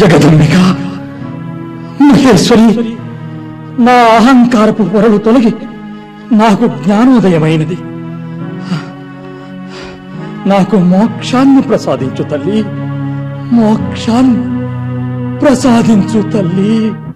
జగదంబిక, మహేశ్వరి, నా అహంకారపు పొరలు తొలగి నాకు జ్ఞానోదయమైనది. నాకు మోక్షాన్ని ప్రసాదించు తల్లి, మోక్షాన్ని ప్రసాదించు తల్లి.